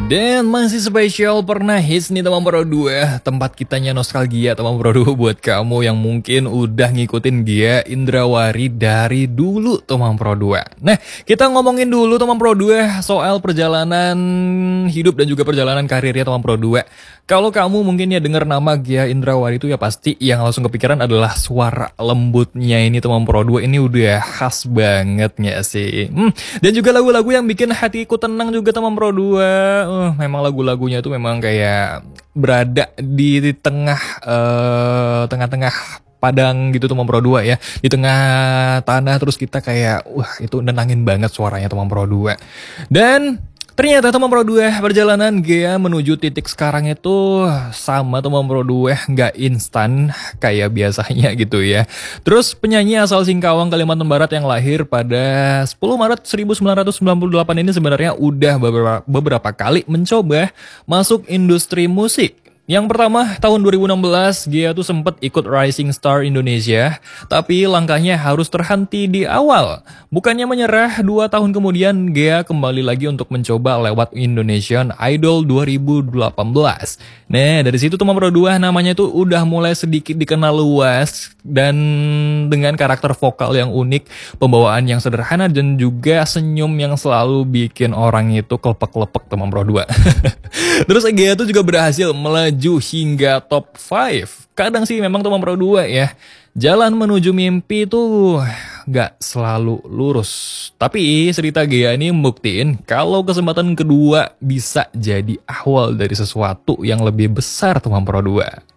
Dan masih spesial pernah hits nih teman Pro 2. Tempat kitanya nostalgia teman Pro 2 buat kamu yang mungkin udah ngikutin Gia Indrawari dari dulu teman Pro 2. Nah, kita ngomongin dulu teman Pro 2 soal perjalanan hidup dan juga perjalanan karirnya teman Pro 2. Kalau kamu mungkin ya denger nama Gia Indrawari itu ya pasti yang langsung kepikiran adalah suara lembutnya ini teman Pro 2. Ini udah khas banget gak sih? Dan juga lagu-lagu yang bikin hatiku tenang juga teman Pro 2. Memang lagu-lagunya tuh memang kayak berada di tengah-tengah padang gitu teman Pro 2 ya. Di tengah tanah terus kita kayak itu nenangin banget suaranya teman Pro 2. Dan ternyata teman Pro 2 perjalanan Gia menuju titik sekarang itu sama teman Pro 2, nggak instan kayak biasanya gitu ya. Terus penyanyi asal Singkawang Kalimantan Barat yang lahir pada 10 Maret 1998 ini sebenarnya udah beberapa kali mencoba masuk industri musik. Yang pertama, tahun 2016, Gia tuh sempat ikut Rising Star Indonesia, tapi langkahnya harus terhenti di awal. Bukannya menyerah, 2 tahun kemudian Gia kembali lagi untuk mencoba lewat Indonesian Idol 2018. Nah, dari situ teman Pro 2 namanya tuh udah mulai sedikit dikenal luas, dan dengan karakter vokal yang unik, pembawaan yang sederhana, dan juga senyum yang selalu bikin orang itu kelepek-kelepek teman Pro 2. Terus Gia tuh juga berhasil melaju hingga top 5. Kadang sih memang teman Pro 2 ya, jalan menuju mimpi tuh gak selalu lurus. Tapi cerita Gia ini membuktiin kalau kesempatan kedua bisa jadi awal dari sesuatu yang lebih besar teman Pro 2.